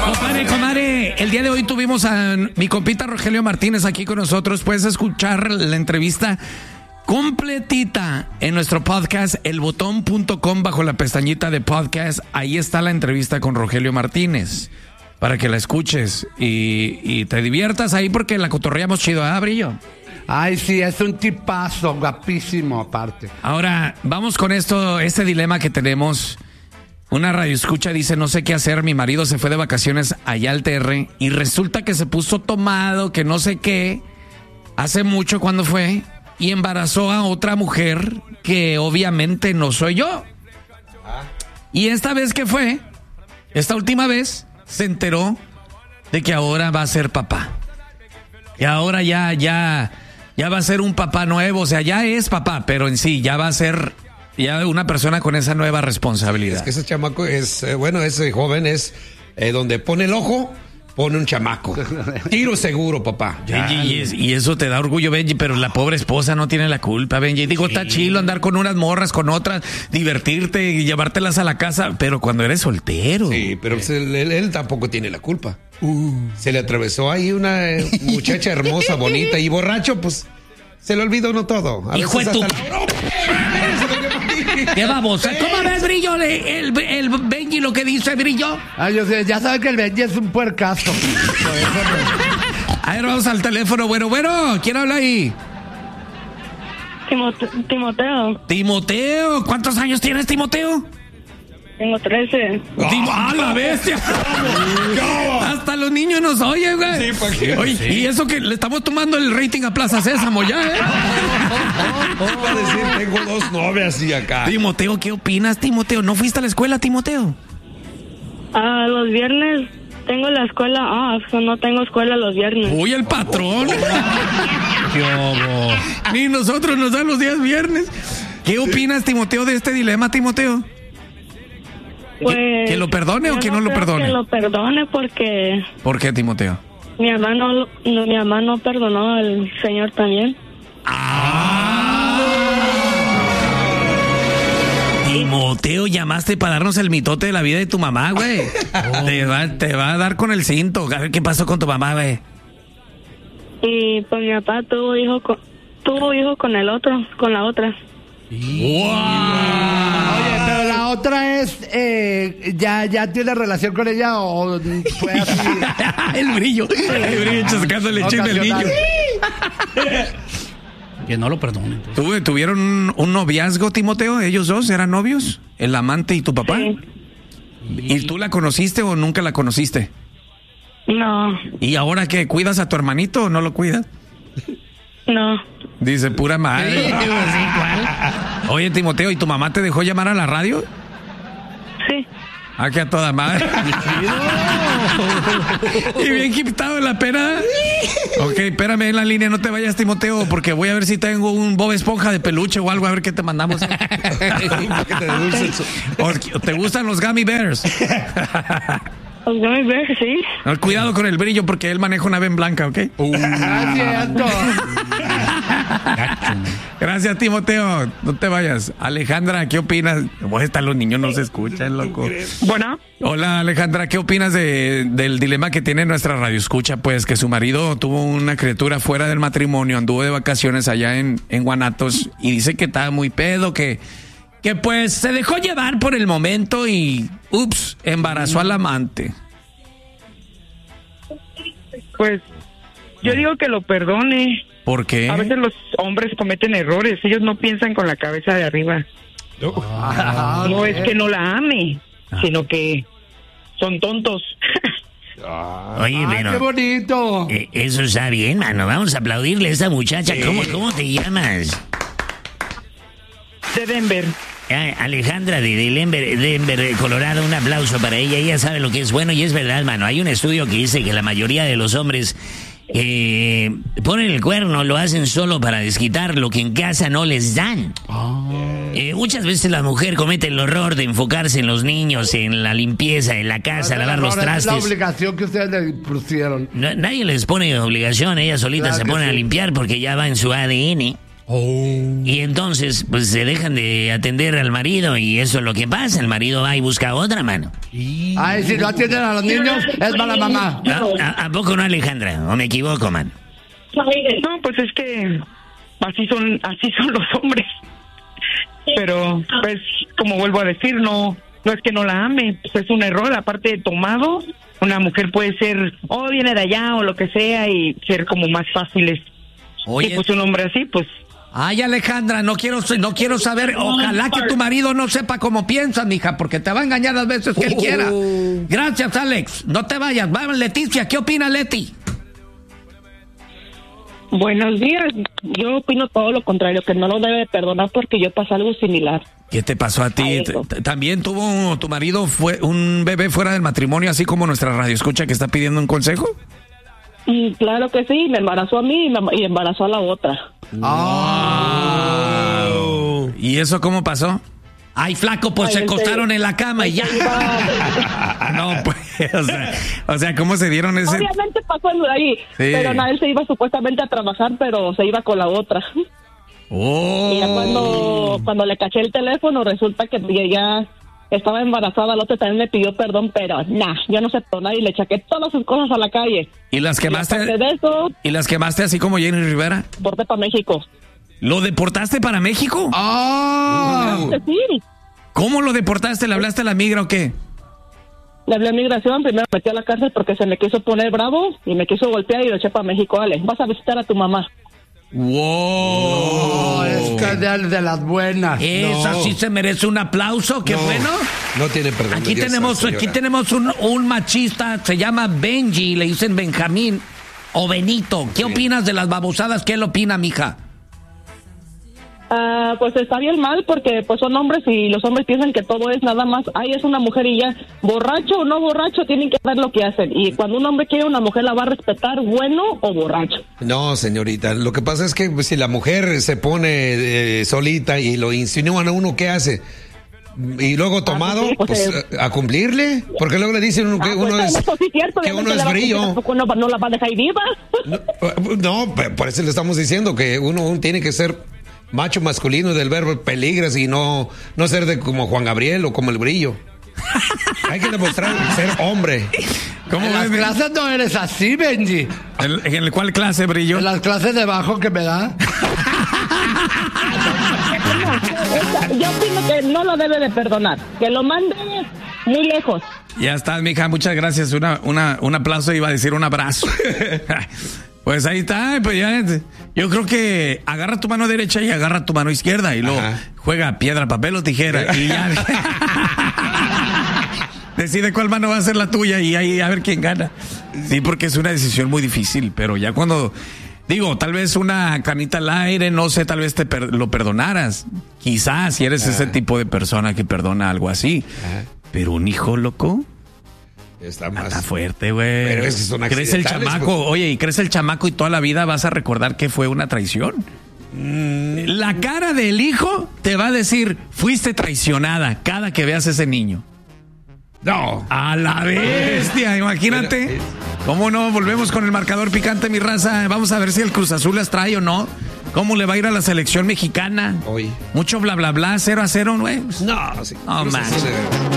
Comadre, el día de hoy tuvimos a mi compita Rogelio Martínez aquí con nosotros. Puedes escuchar la entrevista completita en nuestro podcast, elbotón.com, bajo la pestañita de podcast. Ahí está la entrevista con Rogelio Martínez, para que la escuches y te diviertas ahí, porque la cotorreamos chido, ¿ah, Brillo? Ay, sí, es un tipazo, guapísimo aparte. Ahora, vamos con este dilema que tenemos. Una radioescucha dice: no sé qué hacer, mi marido se fue de vacaciones allá al TR y resulta que se puso tomado, que no sé qué, hace mucho cuando fue, y embarazó a otra mujer que obviamente no soy yo. Y esta vez que fue, esta última vez, se enteró de que ahora va a ser papá. Y ahora ya va a ser un papá nuevo, o sea, ya es papá, pero en sí ya va a ser ya una persona con esa nueva responsabilidad. Es que ese chamaco ese joven es donde pone el ojo, pone un chamaco. Tiro seguro, papá. Y eso te da orgullo, Benji, pero la pobre esposa no tiene la culpa, Benji. Digo, sí, está chilo andar con unas morras, con otras, divertirte y llevártelas a la casa, pero cuando eres soltero. Sí, pero él tampoco tiene la culpa. Se le atravesó ahí una muchacha hermosa, bonita y borracho, pues se le olvidó no todo. Hijo de tu... ¿Qué vamos? ¿Cómo ves, Brillo? El Benji, lo que dice Brillo. Ay, yo sé, ya sabes que el Benji es un puercazo. A ver, vamos al teléfono. Bueno, ¿quién habla ahí? Timoteo. Timoteo, ¿cuántos años tienes, Timoteo? Tengo 13. ¡Ah, la bestia! Hasta los niños nos oyen, güey. Sí, ¿para qué? Oye, sí. Y eso que le estamos tomando el rating a Plaza Sésamo ya, ¿eh? Iba a decir, tengo 2 novias y acá. Timoteo, ¿qué opinas, Timoteo? ¿No fuiste a la escuela, Timoteo? Los viernes tengo la escuela no tengo escuela los viernes. Uy, el patrón. Ni nosotros nos dan los días viernes. ¿Qué opinas, Timoteo, de este dilema, Timoteo? Pues, ¿Que lo perdone o que no lo perdone? Que lo perdone porque... ¿Por qué, Timoteo? Mi mamá no perdonó al señor también. Timoteo, llamaste para darnos el mitote de la vida de tu mamá, güey. Te va a dar con el cinto. A ver qué pasó con tu mamá, güey. Y pues mi papá tuvo hijo con la otra. ¡Wow! Oye, pero la otra es, ¿ya tiene relación con ella o fue así? El brillo chascándole chisme al niño. Que no lo perdonen. ¿Tuvieron un noviazgo, Timoteo? ¿Ellos dos eran novios? ¿El amante y tu papá? Sí. ¿Y tú la conociste o nunca la conociste? No. ¿Y ahora qué? ¿Cuidas a tu hermanito o no lo cuidas? No. Dice, pura madre. Oye, Timoteo, ¿y tu mamá te dejó llamar a la radio? Sí. Ah, que a toda madre. Y bien quitado la pena. Ok, espérame en la línea, no te vayas, Timoteo, porque voy a ver si tengo un Bob Esponja de peluche o algo, a ver qué te mandamos. ¿O te gustan los Gummy Bears? Los Gummy Bears, sí. No, cuidado con el brillo porque él maneja una ven blanca, ¿ok? Gracias, Timoteo. No te vayas. Alejandra, ¿qué opinas? Los niños no se escuchan, loco. Bueno. Hola, Alejandra, ¿qué opinas del dilema que tiene nuestra radioescucha? Pues que su marido tuvo una criatura fuera del matrimonio, anduvo de vacaciones allá en Guanatos y dice que estaba muy pedo, que pues se dejó llevar por el momento y embarazó al amante. Pues yo digo que lo perdone. ¿Por qué? A veces los hombres cometen errores, ellos no piensan con la cabeza de arriba. No es que no la ame, sino que son tontos. Oye, pero ¡qué bonito! Eso está bien, mano. Vamos a aplaudirle a esa muchacha. Sí. ¿Cómo te llamas? De Denver. Alejandra de Denver, Colorado, un aplauso para ella. Ella sabe lo que es bueno y es verdad, mano. Hay un estudio que dice que la mayoría de los hombres ponen el cuerno, lo hacen solo para desquitar lo que en casa no les dan. Muchas veces la mujer comete el horror de enfocarse en los niños, en la limpieza, en la casa, lavar los trastes. Es la obligación que ustedes le pusieron. Nadie les pone obligación, ellas solitas se ponen a limpiar porque ya va en su ADN. Y entonces, pues se dejan de atender al marido y eso es lo que pasa. El marido va y busca a otra, mano. Ay, si no atienden a los niños, es mala mamá. ¿A poco no, Alejandra? ¿O me equivoco, man? No, pues es que así son los hombres. Pero, pues, como vuelvo a decir, no es que no la ame, pues es un error. Aparte de tomado, una mujer puede ser, viene de allá o lo que sea y ser como más fáciles. Oye. Y pues un hombre así, pues. Ay, Alejandra, no quiero saber. Ojalá que tu marido no sepa cómo piensas, mija, porque te va a engañar las veces que él quiera. Gracias, Alex. No te vayas. Vamos, Leticia. ¿Qué opina Leti? Buenos días. Yo opino todo lo contrario, que no lo debe perdonar porque yo pasé algo similar. ¿Qué te pasó a ti? ¿También tuvo tu marido un bebé fuera del matrimonio, así como nuestra radioescucha que está pidiendo un consejo? Claro que sí, me embarazó a mí y embarazó a la otra. ¿Y eso cómo pasó? Ay, flaco, pues se acostaron en la cama y ya. No, pues, o sea, ¿cómo se dieron ese? Obviamente pasó ahí, sí. Pero él se iba supuestamente a trabajar, pero se iba con la otra. Y ya cuando le caché el teléfono, resulta que ya estaba embarazada, el otro también me pidió perdón, pero yo no sé perdonar y le echaqué todas sus cosas a la calle. ¿Y las quemaste así como Jenny Rivera? Deporté para México. ¿Lo deportaste para México? Sí. ¿Cómo lo deportaste? ¿Le hablaste a la migra o qué? Le hablé a migración, primero me metí a la cárcel porque se me quiso poner bravo y me quiso golpear y lo eché para México. Dale, vas a visitar a tu mamá. ¡Wow! Es que de las buenas. Esa sí se merece un aplauso, qué bueno. No tiene perdón. Aquí tenemos un machista, se llama Benji, le dicen Benjamín o Benito. ¿Qué opinas de las babosadas? ¿Qué él opina, mija? Pues está bien mal porque pues son hombres y los hombres piensan que todo es nada más, es una mujer y ya, borracho o no borracho, tienen que ver lo que hacen. Y cuando un hombre quiere una mujer, la va a respetar, bueno o borracho. No, señorita, lo que pasa es que pues, si la mujer se pone solita y lo insinúan a uno, ¿qué hace? Y luego tomado, a cumplirle, porque luego le dicen que uno es brillo. ¿No la va a dejar viva? No, por eso le estamos diciendo que uno tiene que ser macho masculino del verbo peligras y no ser como Juan Gabriel o como el Brillo. Hay que demostrar ser hombre. ¿Cómo en las clases no eres así, Benji? ¿En cuál clase, Brillo? En las clases de bajo que me da. Yo opino que no lo debe de perdonar, que lo mande muy lejos. Ya está, mija, muchas gracias. Un aplauso, iba a decir un abrazo. Pues ahí está, pues ya, yo creo que agarra tu mano derecha y agarra tu mano izquierda y luego juega piedra, papel o tijera y ya decide cuál mano va a ser la tuya y ahí a ver quién gana. Sí, porque es una decisión muy difícil, pero ya cuando, tal vez una canita al aire, no sé, tal vez lo perdonaras. Quizás si eres ese tipo de persona que perdona algo así, pero un hijo loco. Está fuerte, güey. Pero es que son crece el chamaco, pues. Oye, y crece el chamaco y toda la vida vas a recordar que fue una traición. La cara del hijo te va a decir, fuiste traicionada cada que veas a ese niño. No. A la bestia, imagínate. ¿Cómo no? Volvemos con el marcador picante, mi raza. Vamos a ver si el Cruz Azul las trae o no. ¿Cómo le va a ir a la selección mexicana? Hoy. Mucho bla, bla, bla, 0-0, güey. No, sí. No, man.